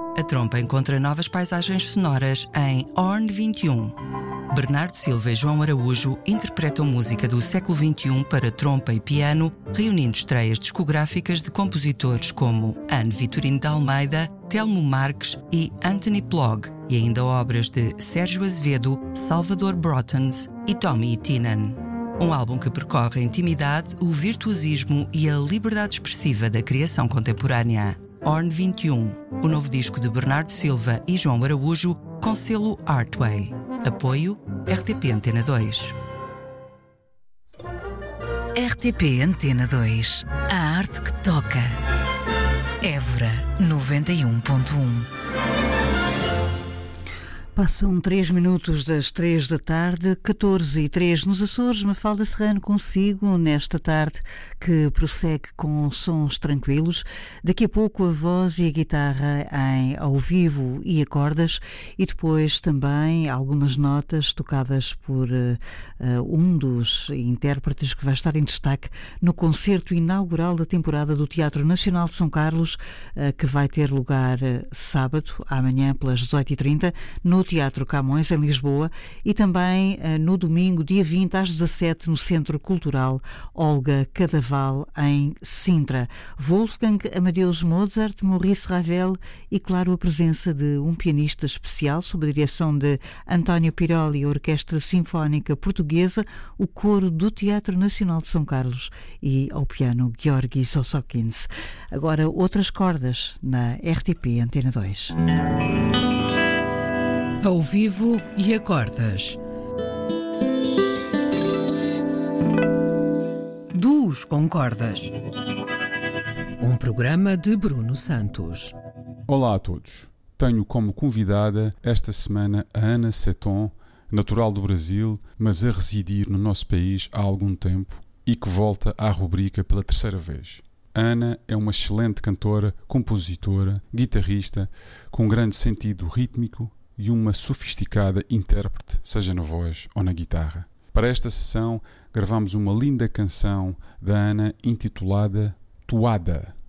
A trompa encontra novas paisagens sonoras em Horn 21. Bernardo Silva e João Araújo interpretam música do século XXI para trompa e piano, reunindo estreias discográficas de compositores como Anne Vitorino de Almeida, Telmo Marques e Anthony Plog, e ainda obras de Sérgio Azevedo, Salvador Brotens e Tommy Tienan. Um álbum que percorre a intimidade, o virtuosismo e a liberdade expressiva da criação contemporânea. Horn 21, o novo disco de Bernardo Silva e João Araújo, com selo Artway. Apoio RTP Antena 2. RTP Antena 2. A arte que toca. Évora 91.1. Passam 3 minutos das 3 da tarde, 14h03 nos Açores. Mafalda Serrano consigo nesta tarde que prossegue com sons tranquilos. Daqui a pouco a voz e a guitarra ao vivo e a cordas, e depois também algumas notas tocadas por um dos intérpretes que vai estar em destaque no concerto inaugural da temporada do Teatro Nacional de São Carlos, que vai ter lugar sábado, amanhã pelas 18h30, no Teatro Camões, em Lisboa, e também no domingo, dia 20, às 17h, no Centro Cultural Olga Cadaval, em Sintra. Wolfgang Amadeus Mozart, Maurice Ravel e, claro, a presença de um pianista especial, sob a direção de António Piroli, a Orquestra Sinfónica Portuguesa, o Coro do Teatro Nacional de São Carlos e, ao piano, Georgi Sosokins. Agora, outras cordas na RTP Antena 2. Ao vivo e a cordas. Duos com cordas. Um programa de Bruno Santos. Olá a todos. Tenho como convidada esta semana a Ana Seton, natural do Brasil, mas a residir no nosso país há algum tempo e que volta à rubrica pela terceira vez. Ana é uma excelente cantora, compositora, guitarrista, com um grande sentido rítmico e uma sofisticada intérprete, seja na voz ou na guitarra. Para esta sessão, gravamos uma linda canção da Ana intitulada Toada.